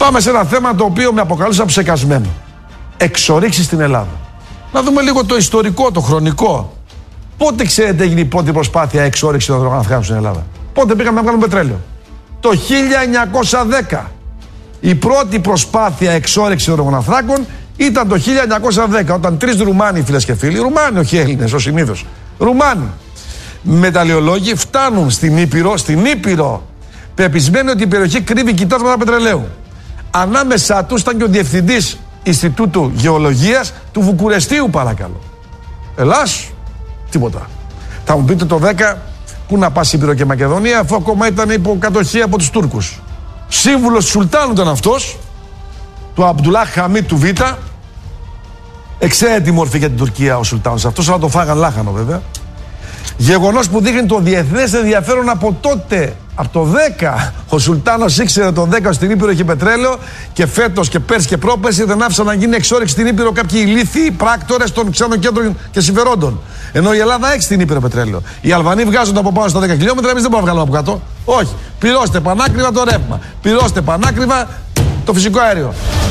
Πάμε σε ένα θέμα το οποίο με αποκαλούσα ψεκασμένο. Εξορίξεις στην Ελλάδα. Να δούμε λίγο το ιστορικό, το χρονικό. Πότε ξέρετε έγινε η πρώτη προσπάθεια εξόρυξης των υδρογοναθράκων στην Ελλάδα? Πότε πήγαμε να βγάλουμε πετρέλαιο? Το 1910. Η πρώτη προσπάθεια εξόρυξης των υδρογοναθράκων ήταν το 1910, όταν 3 Ρουμάνοι, φίλες και φίλοι, Ρουμάνοι, όχι Έλληνες, ως συνήθως, Ρουμάνοι μεταλλιολόγοι φτάνουν στην Ήπειρο, πεπισμένοι ότι η περιοχή κρύβει κοιτάσματα πετρελαίου. Ανάμεσά τους ήταν και ο διευθυντής Ινστιτούτου Γεωλογίας του Βουκουρεστίου, παρακαλώ. Ελλάς, τίποτα. Θα μου πείτε το 10, πού να πας Ήπειρο και Μακεδονία, αφού ακόμα ήταν υπό κατοχή από τους Τούρκους. Σύμβουλος του Σουλτάνου ήταν αυτός, του Αμπτουλάχ Χαμίτ του Β. Εξαίρετη μορφή για την Τουρκία ο Σουλτάνος αυτός, αλλά το φάγαν λάχανο βέβαια. Γεγονός που δείχνει το διεθνές ενδιαφέρον από τότε. Από το 10 ο Σουλτάνος ήξερε το 10 στην Ήπειρο είχε πετρέλαιο και φέτος και πέρσι και πρόπερσι δεν άφησαν να γίνει εξόρυξη στην Ήπειρο κάποιοι ηλίθιοι πράκτορες των ξένων κέντρων και συμφερόντων. Ενώ η Ελλάδα έχει στην Ήπειρο πετρέλαιο. Οι Αλβανοί βγάζουν από πάνω στα 10 χιλιόμετρα, εμείς δεν μπορούμε να βγάλουμε από κάτω. Όχι. Πληρώστε πανάκριβα το ρεύμα. Πληρώστε πανάκριβα το φυσικό αέριο.